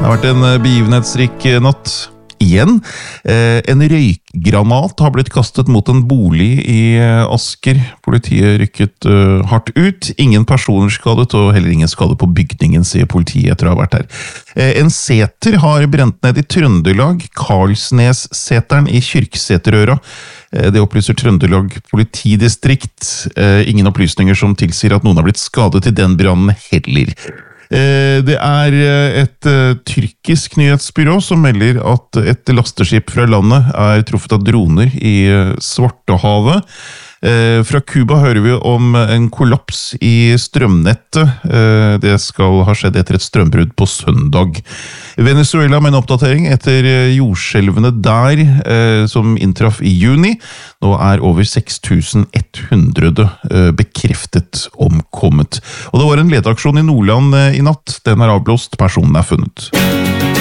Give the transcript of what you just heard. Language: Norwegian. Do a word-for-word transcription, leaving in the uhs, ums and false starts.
Det har vært en begivenhetsrik natt igjen. En røykgranat har blitt kastet mot en bolig i Asker. Politiet rykket hardt ut. Ingen personer skadet, og heller ingen skade på bygningen, sier politiet etter å ha vært her. En seter har brent ned i Trøndelag, Karlsnesseteren i Kyrksæterøra. Det opplyser Trøndelag politidistrikt. Ingen opplysninger som tilsier at noen har blitt skadet i den brannen heller. Det er et tyrkisk nyhetsbyrå som melder at et lasteskip fra landet er truffet av droner i Svartehavet. Fra Kuba hører vi om en kollaps i strømnettet. Det skal ha skjedd etter et strømbrudd på søndag. Venezuela med en oppdatering etter jordskjelvene der, som inntraff i juni. Nå er over seks tusen ett hundre bekreftet omkommet. Og det var en leteaksjon i Nordland i natt. Den er avblåst, personen er funnet.